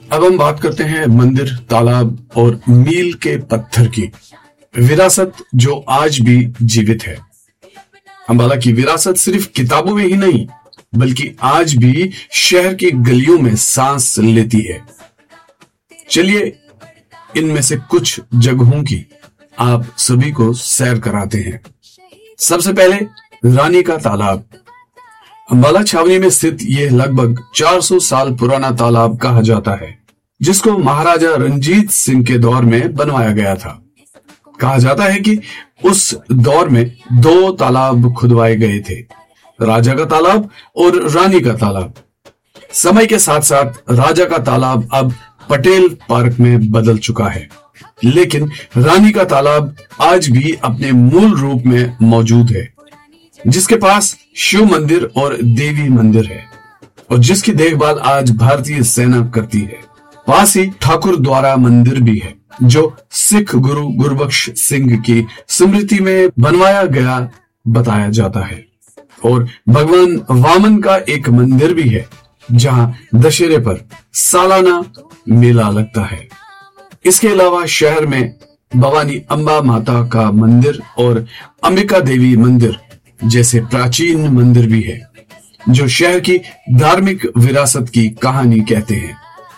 अब हम बात करते हैं मंदिर, तालाब और मील के पत्थर की विरासत जो आज भी जीवित है। अंबाला की विरासत सिर्फ किताबों में ही नहीं बल्कि आज भी शहर की गलियों में सांस लेती है। चलिए इनमें से कुछ जगहों की आप सभी को सैर कराते हैं। सबसे पहले रानी का तालाब। अंबाला छावनी में स्थित यह लगभग 400 साल पुराना तालाब कहा जाता है, जिसको महाराजा रंजीत सिंह के दौर में बनवाया गया था। कहा जाता है कि उस दौर में 2 तालाब खुदवाए गए थे, राजा का तालाब और रानी का तालाब। समय के साथ साथ राजा का तालाब अब पटेल पार्क में बदल चुका है, लेकिन रानी का तालाब आज भी अपने मूल रूप में मौजूद है, जिसके पास शिव मंदिर और देवी मंदिर है और जिसकी देखभाल आज भारतीय सेना करती है। पास ही ठाकुर द्वारा मंदिर भी है, जो सिख गुरु गुरबख्श सिंह की स्मृति में बनवाया गया बताया जाता है। और भगवान वामन का एक मंदिर भी है, जहां दशहरे पर सालाना मेला लगता है। इसके अलावा शहर में भवानी अम्बा माता का मंदिर और अंबिका देवी मंदिर जैसे प्राचीन मंदिर भी है, जो शहर की धार्मिक विरासत की कहानी कहते हैं।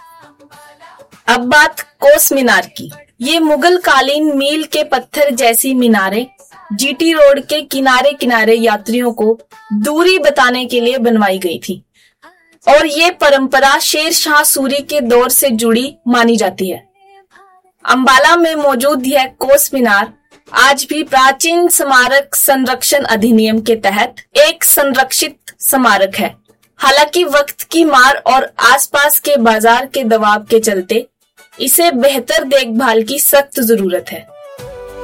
अब बात कोस मीनार की। ये मुगल कालीन मील के पत्थर जैसी मीनारें जीटी रोड के किनारे किनारे यात्रियों को दूरी बताने के लिए बनवाई गई थी और ये परंपरा शेर शाह सूरी के दौर से जुड़ी मानी जाती है। अंबाला में मौजूद यह कोस मीनार आज भी प्राचीन स्मारक संरक्षण अधिनियम के तहत एक संरक्षित स्मारक है। हालांकि वक्त की मार और आसपास के बाजार के दबाव के चलते इसे बेहतर देखभाल की सख्त जरूरत है।